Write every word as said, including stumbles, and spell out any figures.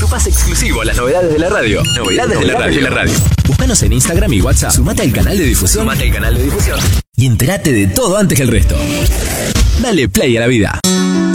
pase exclusivo a las novedades de la radio. Novedades, novedades de, la radio. de la radio. Búscanos en Instagram y WhatsApp. Sumate al canal de difusión. Sumate al canal de difusión. Y entérate de todo antes que el resto. Dale play a la vida.